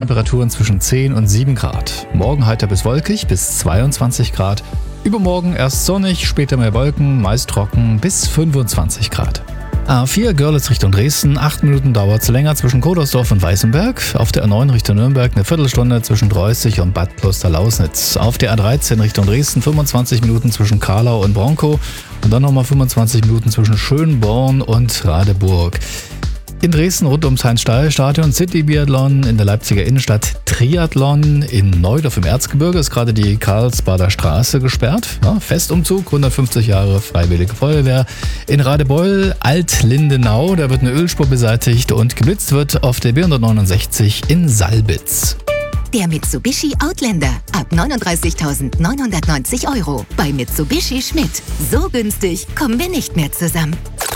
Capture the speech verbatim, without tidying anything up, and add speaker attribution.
Speaker 1: Temperaturen zwischen zehn und sieben Grad. Morgen heiter bis wolkig bis zweiundzwanzig Grad. Übermorgen erst sonnig, später mehr Wolken, meist trocken bis fünfundzwanzig Grad. A vier Görlitz Richtung Dresden, acht Minuten dauert es länger zwischen Kodersdorf und Weißenberg. Auf der A neun Richtung Nürnberg eine Viertelstunde zwischen Dreußig und Bad Klosterlausnitz. Auf der A dreizehn Richtung Dresden fünfundzwanzig Minuten zwischen Karlau und Bronkow und dann nochmal fünfundzwanzig Minuten zwischen Schönborn und Radeburg. In Dresden rund ums Heinz-Steihl-Stadion City-Biathlon, in der Leipziger Innenstadt Triathlon, in Neudorf im Erzgebirge ist gerade die Karlsbader Straße gesperrt. Ja, Festumzug, hundertfünfzig Jahre Freiwillige Feuerwehr. In Radebeul, Alt-Lindenau, da wird eine Ölspur beseitigt und geblitzt wird auf der B hundertneunundsechzig in Salbitz.
Speaker 2: Der Mitsubishi Outlander ab neununddreißigtausendneunhundertneunzig Euro bei Mitsubishi Schmidt. So günstig kommen wir nicht mehr zusammen.